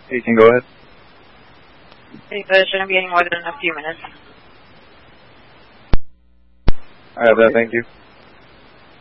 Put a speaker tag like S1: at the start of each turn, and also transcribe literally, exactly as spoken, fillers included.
S1: You can go ahead.
S2: It shouldn't be any more than a few minutes.
S1: I have that, thank you.